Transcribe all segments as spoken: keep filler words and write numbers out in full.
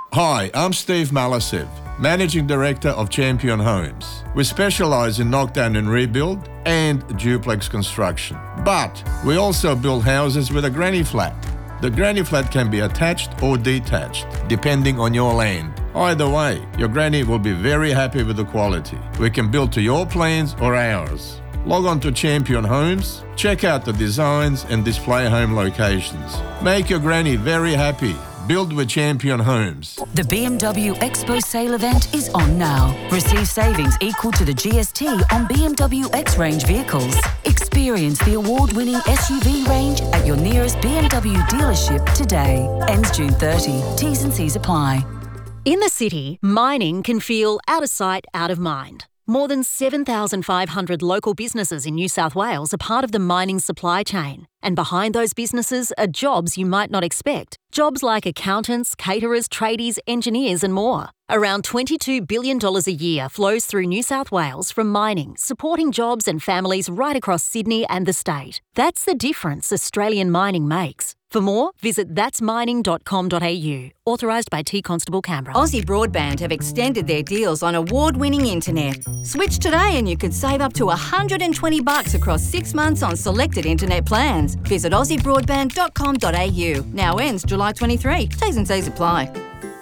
Hi, I'm Steve Malasev, Managing Director of Champion Homes. We specialise in knockdown and rebuild and duplex construction. But we also build houses with a granny flat. The granny flat can be attached or detached, depending on your land. Either way, your granny will be very happy with the quality. We can build to your plans or ours. Log on to Champion Homes, check out the designs and display home locations. Make your granny very happy. Build with Champion Homes. The B M W Expo Sale event is on now. Receive savings equal to the G S T on B M W X-Range vehicles. Experience the award-winning S U V range at your nearest B M W dealership today. Ends June thirtieth. T's and C's apply. In the city, mining can feel out of sight, out of mind. More than seven thousand five hundred local businesses in New South Wales are part of the mining supply chain. And behind those businesses are jobs you might not expect. Jobs like accountants, caterers, tradies, engineers and more. Around twenty-two billion dollars a year flows through New South Wales from mining, supporting jobs and families right across Sydney and the state. That's the difference Australian mining makes. For more, visit thats mining dot com dot a u. Authorised by T Constable Canberra. Aussie Broadband have extended their deals on award-winning internet. Switch today and you could save up to one hundred twenty bucks across six months on selected internet plans. Visit aussie broadband dot com dot a u. Now ends July twenty-third. T's and C's apply.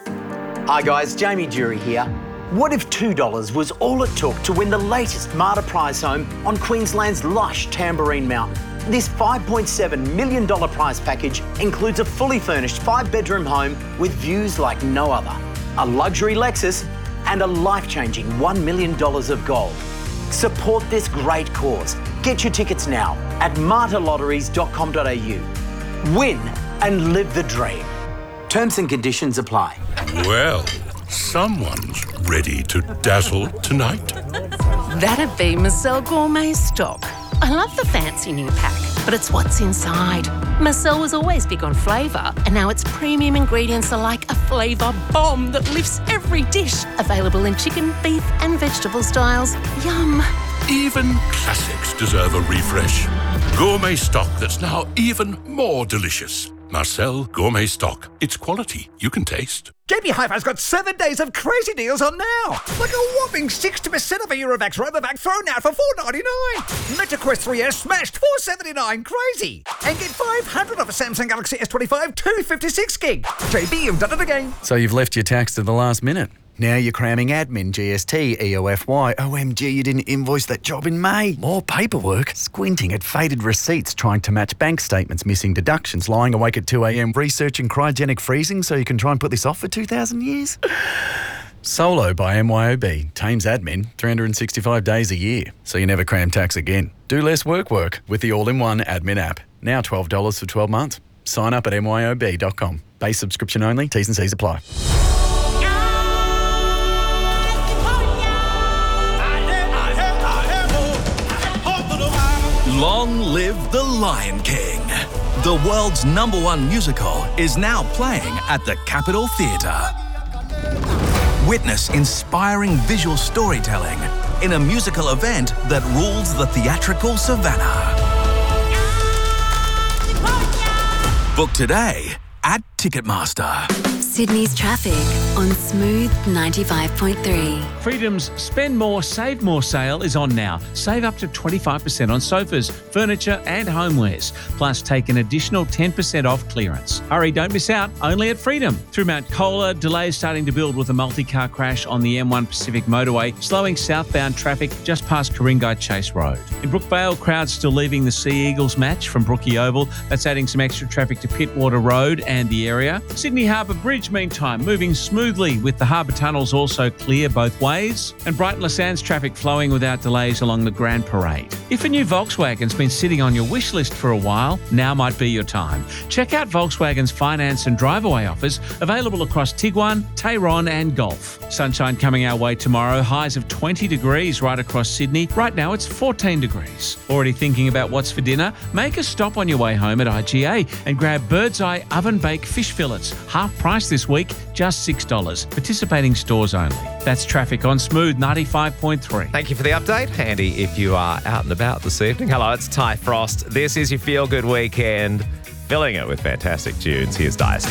Hi guys, Jamie Jury here. What if two dollars was all it took to win the latest Marta prize home on Queensland's lush Tamborine Mountain? This five point seven million dollars prize package includes a fully furnished five-bedroom home with views like no other, a luxury Lexus and a life-changing one million dollars of gold. Support this great cause. Get your tickets now at marta lotteries dot com dot a u. Win and live the dream. Terms and conditions apply. Well, someone's ready to dazzle tonight. That'd be Marcel Gourmet Stock. I love the fancy new pack, but it's what's inside. Marcel was always big on flavour, and now its premium ingredients are like a flavour bomb that lifts every dish. Available in chicken, beef and vegetable styles. Yum. Even classics deserve a refresh. Gourmet Stock that's now even more delicious. Marcel Gourmet Stock. It's quality you can taste. J B Hi-Fi's got seven days of crazy deals on now. Like a whopping sixty percent of a Eurovax Robovac thrown out for four ninety-nine. MetaQuest three S smashed four seventy-nine. Crazy. And get five hundred off a Samsung Galaxy S twenty-five two fifty-six gig. J B, you've done it again. So you've left your tax to the last minute. Now you're cramming admin, G S T, E O F Y. O M G, you didn't invoice that job in May. More paperwork. Squinting at faded receipts, trying to match bank statements, missing deductions, lying awake at two a.m, researching cryogenic freezing so you can try and put this off for two thousand years. Solo by M Y O B. Tames admin three hundred sixty-five days a year, so you never cram tax again. Do less work work with the all-in-one admin app. Now twelve dollars for twelve months. Sign up at m y o b dot com. Base subscription only. T's and C's apply. Long live the Lion King. The world's number one musical is now playing at the Capitol Theatre. Witness inspiring visual storytelling in a musical event that rules the theatrical savannah. Book today at Ticketmaster. Sydney's traffic on Smooth ninety-five point three. Freedom's Spend More, Save More sale is on now. Save up to twenty-five percent on sofas, furniture and homewares. Plus, take an additional ten percent off clearance. Hurry, don't miss out. Only at Freedom. Through Mount Cola, delays starting to build with a multi-car crash on the M one Pacific motorway, slowing southbound traffic just past Coringai Chase Road. In Brookvale, crowds still leaving the Sea Eagles match from Brookie Oval. That's adding some extra traffic to Pittwater Road and the area. Sydney Harbour Bridge, meantime, moving smoothly with the harbour tunnels also clear both ways. And Brighton Le Sands traffic flowing without delays along the Grand Parade. If a new Volkswagen's been sitting on your wish list for a while, now might be your time. Check out Volkswagen's finance and drive-away offers available across Tiguan, Tayron and Golf. Sunshine coming our way tomorrow, highs of twenty degrees right across Sydney. Right now it's fourteen degrees. Already thinking about what's for dinner? Make a stop on your way home at I G A and grab Bird's Eye oven-baked fish fillets. Half price this week, just six dollars. Participating stores only. That's traffic on Smooth ninety-five point three. Thank you for the update. Handy if you are out and about this evening. Hello, it's Ty Frost. This is your Feel Good Weekend. Filling it with fantastic tunes. Here's Dice.